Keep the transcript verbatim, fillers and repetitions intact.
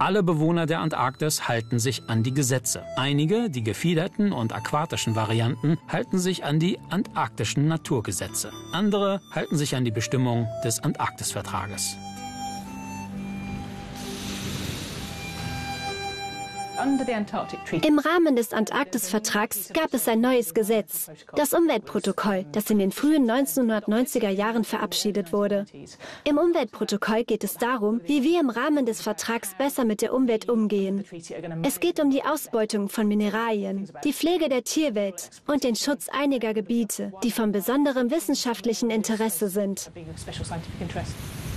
Alle Bewohner der Antarktis halten sich an die Gesetze. Einige, die gefiederten und aquatischen Varianten, halten sich an die antarktischen Naturgesetze. Andere halten sich an die Bestimmungen des Antarktisvertrages. Im Rahmen des Antarktisvertrags gab es ein neues Gesetz, das Umweltprotokoll, das in den frühen neunzehnhundertneunziger Jahren verabschiedet wurde. Im Umweltprotokoll geht es darum, wie wir im Rahmen des Vertrags besser mit der Umwelt umgehen. Es geht um die Ausbeutung von Mineralien, die Pflege der Tierwelt und den Schutz einiger Gebiete, die von besonderem wissenschaftlichen Interesse sind.